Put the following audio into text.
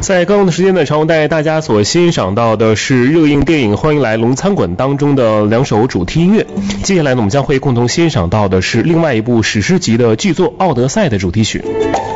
在刚刚的时间呢，常务带大家所欣赏到的是热映电影《欢迎来龙餐馆》当中的2首主题音乐。接下来呢，我们将会共同欣赏到的是另外一部史诗级的剧作《奥德赛》的主题曲。